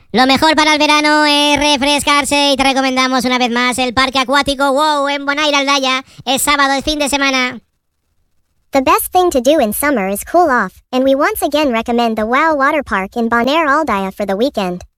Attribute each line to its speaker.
Speaker 1: Lo mejor para el verano es refrescarse y te recomendamos una vez más el Parque Acuático WOW en Bonaire, Aldaya. Es sábado, el fin de semana.
Speaker 2: The best thing to do in summer is cool off, and we once again recommend the WOW Water Park in Bonaire, Aldaya for the weekend.